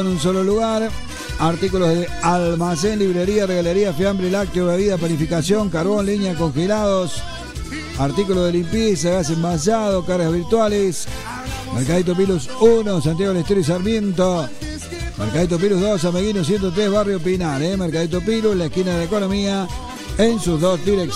en un solo lugar. Artículos de almacén, librería, regalería, fiambre, lácteo, bebida, panificación, carbón, leña, congelados. Artículos de limpieza, gas envasado, cargas virtuales. Mercadito Pilus 1, Santiago del Estero y Sarmiento. Mercadito Pilus 2, Ameguino 103, Barrio Pinar. Mercadito Pilus, la esquina de la economía, en sus dos direcciones.